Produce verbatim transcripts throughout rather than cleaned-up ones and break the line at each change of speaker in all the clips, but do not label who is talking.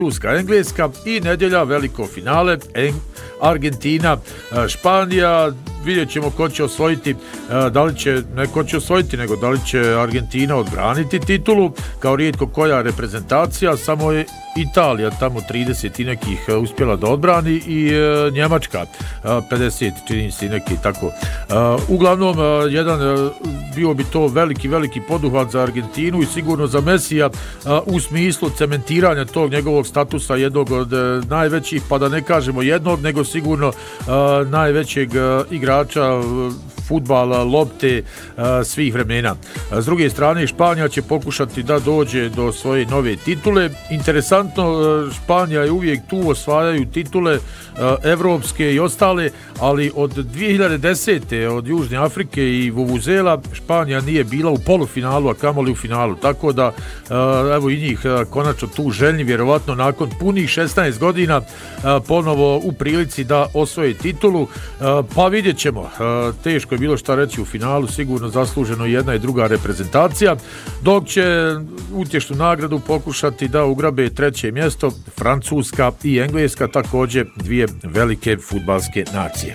Francuska, Engleska i nedjelja veliko finale Argentina, Španija. Vidjet ćemo ko će osvojiti, da li će, ne ko će osvojiti, nego da li će Argentina odbraniti titulu kao rijetko koja reprezentacija. Samo je Italija tamo trideset i nekih uspjela da odbrani i Njemačka pedeset čini se neki tako. Uglavnom jedan bio bi to veliki veliki poduhvat za Argentinu i sigurno za Mesija u smislu cementiranja tog njegovog statusa jednog od najvećih, pa da ne kažemo jednog, nego sigurno najvećeg igrača fudbala, lopte svih vremena. S druge strane, Španija će pokušati da dođe do svoje nove titule. Interesantno, Španija je uvijek tu, osvajaju titule evropske i ostale, ali od dvije hiljade desete od Južne Afrike i Vuvuzela Španija nije bila u polufinalu, a kamoli u finalu. Tako da, evo i njih konačno tu željni, vjerovatno nakon punih šesnaest godina ponovo u prilici da osvoje titulu. Pa vidjet ćemo. Teško je bilo šta reći u finalu, sigurno zasluženo jedna i druga reprezentacija, dok će utješnu nagradu pokušati da ugrabe treće mjesto Francuska i Engleska, također dvije velike fudbalske nacije.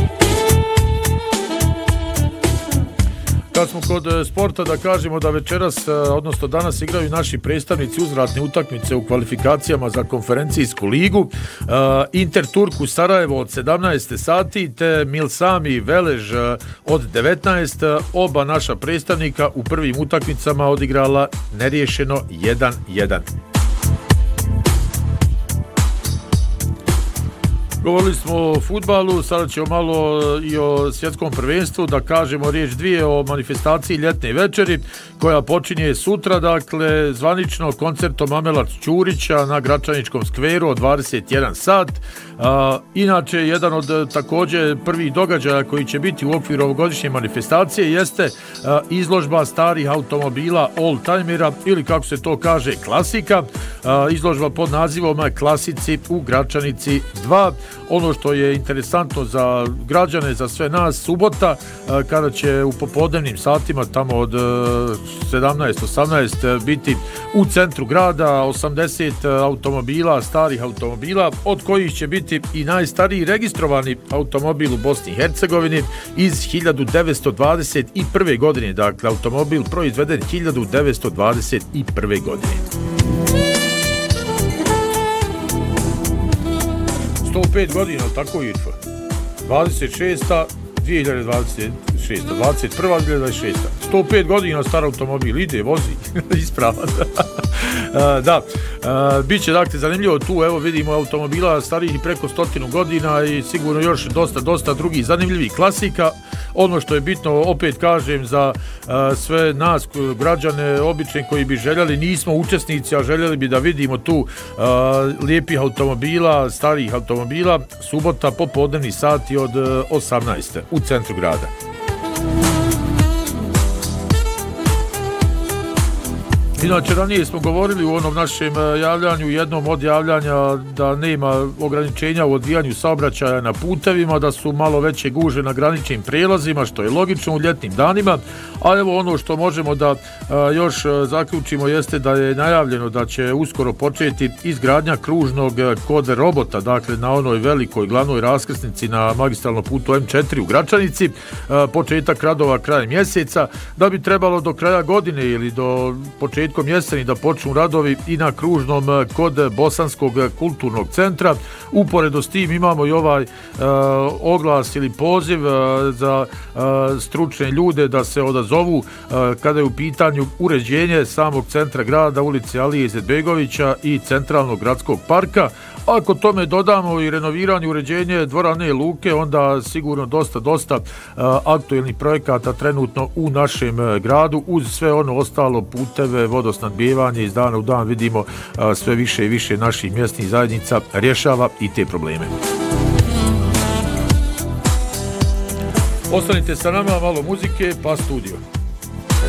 Kad smo kod sporta, da kažemo da večeras, odnosno danas igraju naši predstavnici uzvratne utakmice u kvalifikacijama za konferencijsku ligu. Inter Turku Sarajevo od sedamnaest sati te Milsami Velež od devetnaest. Oba naša predstavnika u prvim utakmicama odigrala neriješeno jedan jedan. Govorili smo o fudbalu, sada ćemo malo i o svjetskom prvenstvu, da kažemo riječ dvije o manifestaciji ljetne večeri koja počinje sutra, dakle zvanično koncertom Amela Ćurića na Gračaničkom skveru od dvadeset jedan sat. A, inače, jedan od također prvih događaja koji će biti u okviru ovogodišnje manifestacije jeste a, izložba starih automobila oldtimera ili kako se to kaže klasika. A, izložba pod nazivom Klasici u Gračanici dva. Ono što je interesantno za građane, za sve nas, subota, kada će u popodnevnim satima tamo od sedamnaest osamnaest biti u centru grada osamdeset automobila, starih automobila, od kojih će biti i najstariji registrovani automobil u Bosni i Hercegovini iz hiljadu devetsto dvadeset prve. godine, dakle automobil proizveden hiljadu devetsto dvadeset prve. godine. sto pet godina, tako Irfa? dvadeset šesta dvije hiljade dvadeset šesta dvadeset prva dvije hiljade dvadeset šesta sto pet godina star automobil, ide, vozi, ispravan. Da, bit će dakle zanimljivo tu, evo vidimo automobila starih i preko stotinu godina i sigurno još dosta, dosta drugih zanimljivih klasika. Ono što je bitno, opet kažem, za uh, sve nas građane obične koji bi željeli, nismo učesnici, a željeli bi da vidimo tu uh, lijepih automobila, starih automobila, subota popodnevni sati od uh, osamnaest u centru grada. Inače, ranije smo govorili u onom našem javljanju, jednom od javljanja, da nema ograničenja u odvijanju saobraćaja na putevima, da su malo veće guže na graničnim prijelazima, što je logično u ljetnim danima, a evo ono što možemo da a, još zaključimo jeste da je najavljeno da će uskoro početi izgradnja kružnog kod Robota, dakle na onoj velikoj glavnoj raskrsnici na magistralnom putu em četiri u Gračanici, a, početak radova krajem mjeseca, da bi trebalo do kraja godine ili do početka jeseni da počnu radovi i na kružnom kod Bosanskog kulturnog centra. Uporedo s tim imamo i ovaj e, oglas ili poziv e, za e, stručne ljude da se odazovu e, kada je u pitanju uređenje samog centra grada, ulice Alije Izetbegovića i centralnog gradskog parka. Ako tome dodamo i renoviranje, uređenje dvorane Luke, onda sigurno dosta, dosta uh, aktuelnih projekata trenutno u našem uh, gradu, uz sve ono ostalo, puteve, vodosnadbijevanje, iz dana u dan vidimo uh, sve više i više naših mjesnih zajednica rješava i te probleme. Ostanite sa nama, malo muzike, pa studio.